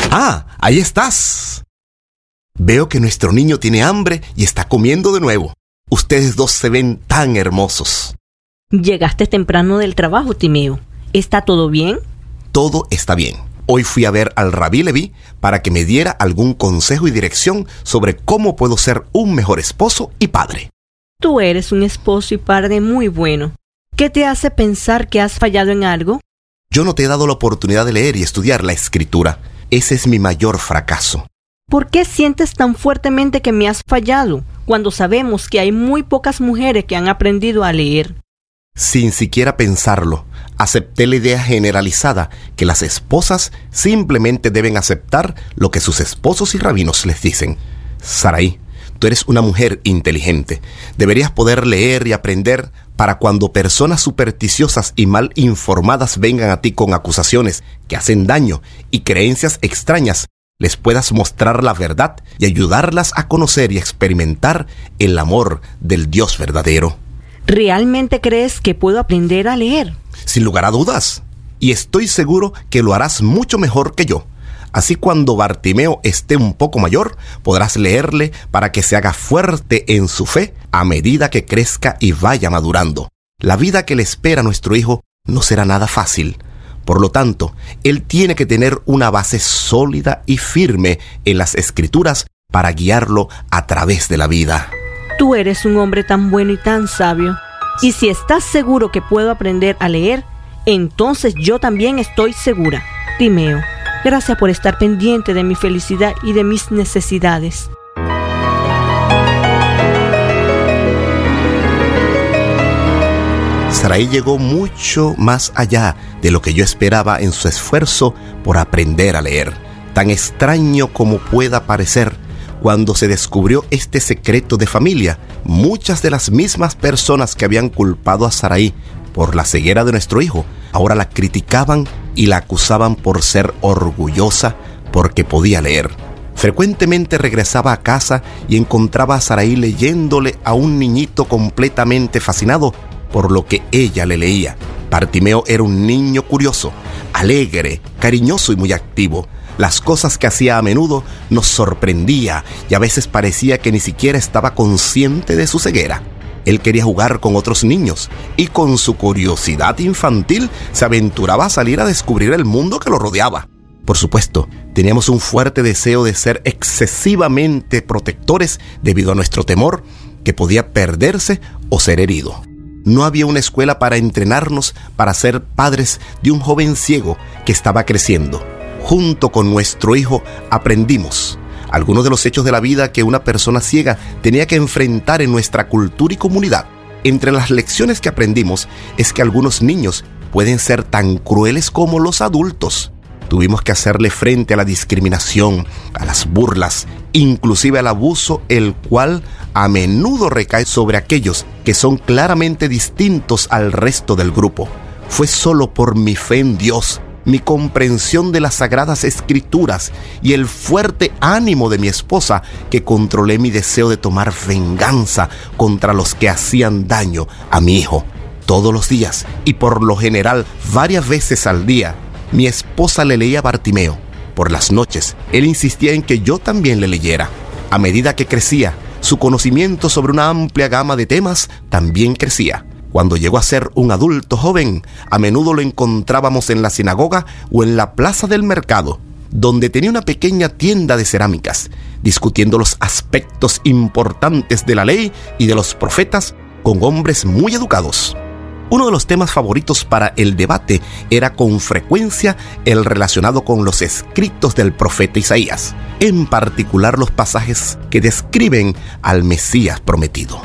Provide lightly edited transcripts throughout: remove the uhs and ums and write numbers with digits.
¡Ah! ¡Ahí estás! Veo que nuestro niño tiene hambre y está comiendo de nuevo. Ustedes dos se ven tan hermosos. Llegaste temprano del trabajo, Timeo. ¿Está todo bien? Todo está bien. Hoy fui a ver al Rabí Leví para que me diera algún consejo y dirección sobre cómo puedo ser un mejor esposo y padre. Tú eres un esposo y padre muy bueno. ¿Qué te hace pensar que has fallado en algo? Yo no te he dado la oportunidad de leer y estudiar la Escritura. Ese es mi mayor fracaso. ¿Por qué sientes tan fuertemente que me has fallado, cuando sabemos que hay muy pocas mujeres que han aprendido a leer? Sin siquiera pensarlo, acepté la idea generalizada que las esposas simplemente deben aceptar lo que sus esposos y rabinos les dicen. Sarai, tú eres una mujer inteligente. Deberías poder leer y aprender para cuando personas supersticiosas y mal informadas vengan a ti con acusaciones que hacen daño y creencias extrañas, les puedas mostrar la verdad y ayudarlas a conocer y experimentar el amor del Dios verdadero. ¿Realmente crees que puedo aprender a leer? Sin lugar a dudas. Y estoy seguro que lo harás mucho mejor que yo. Así cuando Bartimeo esté un poco mayor, podrás leerle para que se haga fuerte en su fe a medida que crezca y vaya madurando. La vida que le espera a nuestro hijo no será nada fácil. Por lo tanto, él tiene que tener una base sólida y firme en las Escrituras para guiarlo a través de la vida. Tú eres un hombre tan bueno y tan sabio. Y si estás seguro que puedo aprender a leer, entonces yo también estoy segura. Timeo, gracias por estar pendiente de mi felicidad y de mis necesidades. Sarai llegó mucho más allá de lo que yo esperaba en su esfuerzo por aprender a leer. Tan extraño como pueda parecer, cuando se descubrió este secreto de familia, muchas de las mismas personas que habían culpado a Sarai por la ceguera de nuestro hijo, ahora la criticaban y la acusaban por ser orgullosa porque podía leer. Frecuentemente regresaba a casa y encontraba a Sarai leyéndole a un niñito completamente fascinado por lo que ella le leía. Bartimeo era un niño curioso, alegre, cariñoso y muy activo. Las cosas que hacía a menudo nos sorprendía y a veces parecía que ni siquiera estaba consciente de su ceguera. Él quería jugar con otros niños y con su curiosidad infantil se aventuraba a salir a descubrir el mundo que lo rodeaba. Por supuesto, teníamos un fuerte deseo de ser excesivamente protectores debido a nuestro temor que podía perderse o ser herido. No había una escuela para entrenarnos para ser padres de un joven ciego que estaba creciendo. Junto con nuestro hijo aprendimos algunos de los hechos de la vida que una persona ciega tenía que enfrentar en nuestra cultura y comunidad. Entre las lecciones que aprendimos es que algunos niños pueden ser tan crueles como los adultos. Tuvimos que hacerle frente a la discriminación, a las burlas, inclusive al abuso, el cual a menudo recae sobre aquellos que son claramente distintos al resto del grupo. Fue solo por mi fe en Dios, mi comprensión de las Sagradas Escrituras y el fuerte ánimo de mi esposa que controlé mi deseo de tomar venganza contra los que hacían daño a mi hijo. Todos los días y por lo general varias veces al día, mi esposa le leía a Bartimeo. Por las noches, él insistía en que yo también le leyera. A medida que crecía, su conocimiento sobre una amplia gama de temas también crecía. Cuando llegó a ser un adulto joven, a menudo lo encontrábamos en la sinagoga o en la plaza del mercado, donde tenía una pequeña tienda de cerámicas, discutiendo los aspectos importantes de la ley y de los profetas con hombres muy educados. Uno de los temas favoritos para el debate era con frecuencia el relacionado con los escritos del profeta Isaías, en particular los pasajes que describen al Mesías prometido.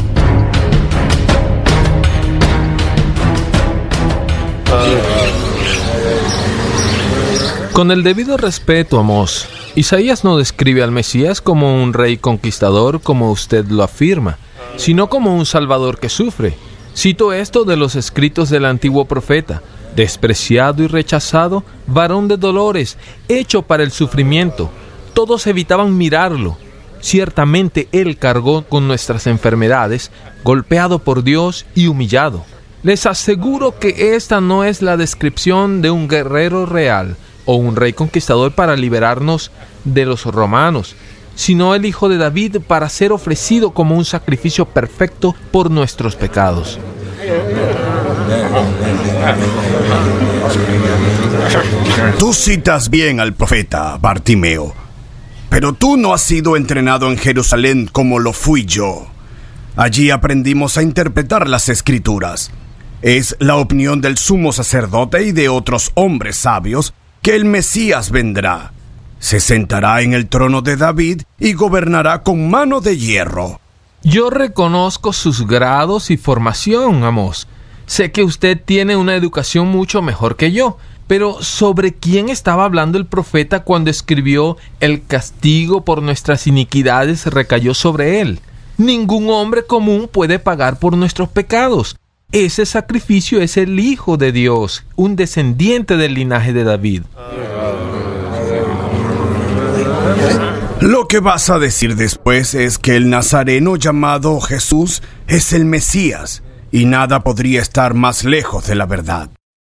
Con el debido respeto, Amós, Isaías no describe al Mesías como un rey conquistador como usted lo afirma, sino como un salvador que sufre. Cito esto de los escritos del antiguo profeta: despreciado y rechazado, varón de dolores, hecho para el sufrimiento. Todos evitaban mirarlo. Ciertamente él cargó con nuestras enfermedades, golpeado por Dios y humillado. Les aseguro que esta no es la descripción de un guerrero real, o un rey conquistador para liberarnos de los romanos, sino el Hijo de David para ser ofrecido como un sacrificio perfecto por nuestros pecados. Tú citas bien al profeta Bartimeo, pero tú no has sido entrenado en Jerusalén como lo fui yo. Allí aprendimos a interpretar las Escrituras. Es la opinión del sumo sacerdote y de otros hombres sabios que el Mesías vendrá. Se sentará en el trono de David y gobernará con mano de hierro. Yo reconozco sus grados y formación, Amós. Sé que usted tiene una educación mucho mejor que yo, pero ¿sobre quién estaba hablando el profeta cuando escribió «El castigo por nuestras iniquidades recayó sobre él»? Ningún hombre común puede pagar por nuestros pecados. Ese sacrificio es el Hijo de Dios, un descendiente del linaje de David. Lo que vas a decir después es que el nazareno llamado Jesús es el Mesías, y nada podría estar más lejos de la verdad.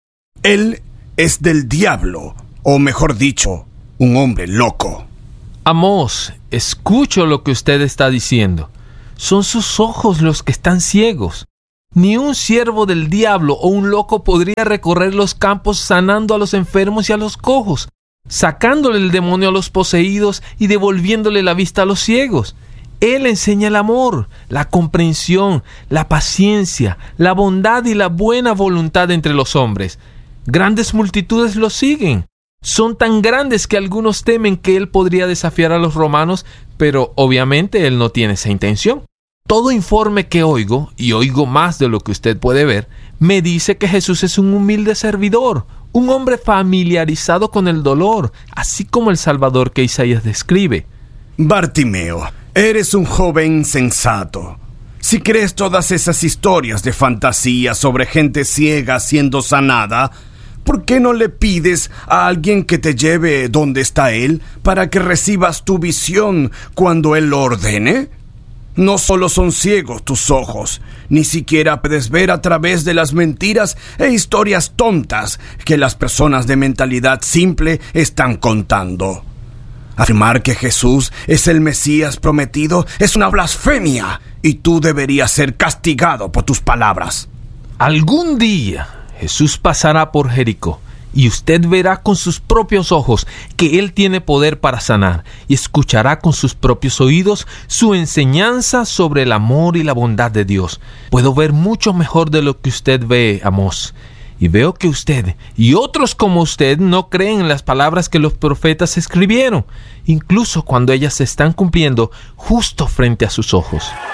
Él es del diablo, o mejor dicho, un hombre loco. Amós, escucho lo que usted está diciendo. Son sus ojos los que están ciegos. Ni un siervo del diablo o un loco podría recorrer los campos sanando a los enfermos y a los cojos, sacándole el demonio a los poseídos y devolviéndole la vista a los ciegos. Él enseña el amor, la comprensión, la paciencia, la bondad y la buena voluntad entre los hombres. Grandes multitudes lo siguen. Son tan grandes que algunos temen que él podría desafiar a los romanos, pero obviamente él no tiene esa intención. Todo informe que oigo, y oigo más de lo que usted puede ver, me dice que Jesús es un humilde servidor, un hombre familiarizado con el dolor, así como el Salvador que Isaías describe. Bartimeo, eres un joven sensato. Si crees todas esas historias de fantasía sobre gente ciega siendo sanada, ¿por qué no le pides a alguien que te lleve donde está Él para que recibas tu visión cuando Él lo ordene? No solo son ciegos tus ojos, ni siquiera puedes ver a través de las mentiras e historias tontas que las personas de mentalidad simple están contando. Afirmar que Jesús es el Mesías prometido es una blasfemia, y tú deberías ser castigado por tus palabras. Algún día Jesús pasará por Jericó, y usted verá con sus propios ojos que Él tiene poder para sanar, y escuchará con sus propios oídos su enseñanza sobre el amor y la bondad de Dios. Puedo ver mucho mejor de lo que usted ve, Amós, y veo que usted y otros como usted no creen en las palabras que los profetas escribieron, incluso cuando ellas se están cumpliendo justo frente a sus ojos.